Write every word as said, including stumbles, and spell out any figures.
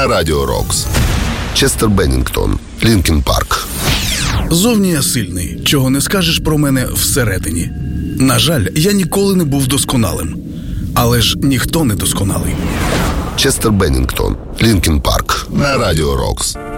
на Радіо Рокс. Честер Беннінгтон, Лінкін Парк. Зовні я сильний, чого не скажеш про мене всередині. На жаль, я ніколи не був досконалим. Але ж ніхто не досконалий. Честер Беннінгтон, Лінкін Парк на Радіо Рокс.